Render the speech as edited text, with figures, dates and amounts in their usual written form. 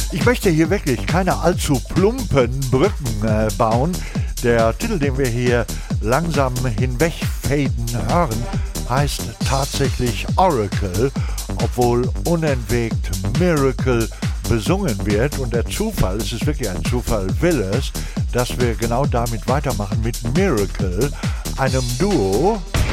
Ich möchte hier wirklich keine allzu plumpen Brücken bauen. Der Titel, den wir hier langsam hinwegfaden hören, heißt tatsächlich Oracle, obwohl unentwegt Miracle besungen wird. Und der Zufall, es ist wirklich ein Zufall, will es, dass wir genau damit weitermachen mit Miracle, einem Duo,